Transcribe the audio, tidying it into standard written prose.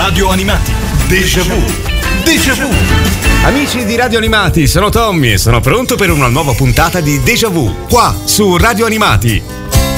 Radio Animati. Déjà vu. Déjà vu. Amici di Radio Animati, sono Tommy e sono pronto per una nuova puntata di Déjà vu, qua su Radio Animati.